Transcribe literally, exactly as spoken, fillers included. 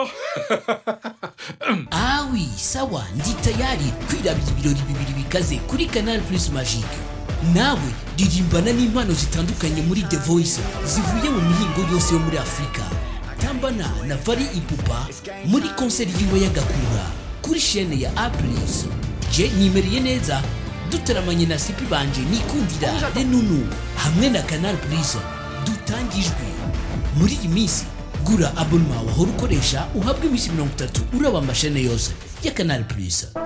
Ah oui, sawa, ndi tayari kwirabira ibirori bibiri bikaze kuri Canal Plus Magique. Nawe dirimbana n'impano zitandukanye muri The Voice zivuye mu mihingo yose yo muri Afrika. Tambana na Fally Ipupa muri concert yiwe y'agakura kuri chaîne ya A plus. Je nimeriye neza dutaramanye na Sipi banje nikundira Renunu hamwe na Canal Plus dutangijwe. Muri iyi minsi gura abonnement wahora ukoresha uhabwa imisi mirongo itatu uraba amashene yose ya Canal Plus.